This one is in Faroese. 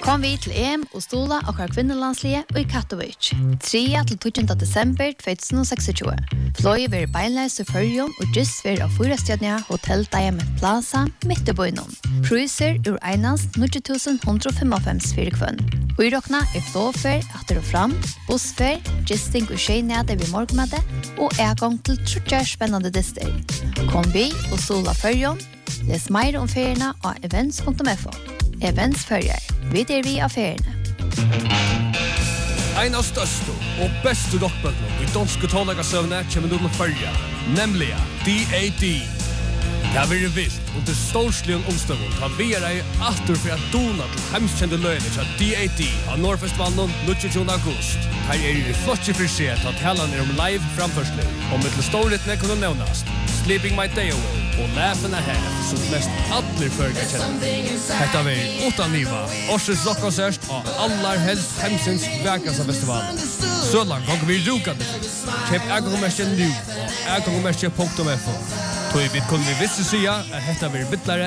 Kom vi til EM og stola og hver kvinnelandslige og i Katowice. 3. til 20. desember 2026. Fløy vil beinleis til Førjum og just vil av 4-stjernige Hotel Diamond Plaza midt i bøynen. Priser ur einast 90.155 for kvann. Og i råkna flåfer etter og fram, bussfer, gisting og skjeinede ved morgenmøte og gang til 30 spennende dister. Kom vi og stola Førjum. Les mer om feriene av events.fo. Events følger. Vi av feriene. En av største og beste rockbøndene i danske tåleggersøvne kommer du til å følge, nemlig D.A.D. Det har vært vilt under storslige omstøvning har vi i atter for at dona til hemskjente løgene til D.A.D. av Nordfestivalen 29. august. Her i flotje for seg at talene live framførsler, og med til storhetene kunne nevnast Sleeping My Day Away og Laughing Ahead som mest alle følger kjenner. Hetta vi utan niva, Årsens rockkonsert og allar helst hemsens verkasa festivalen. Så langt kan vi rukande. Kjøp ergångmerkje nu og ergångmerkje.fo. Tog vi kunne vi visse sida at hetta vi vittlare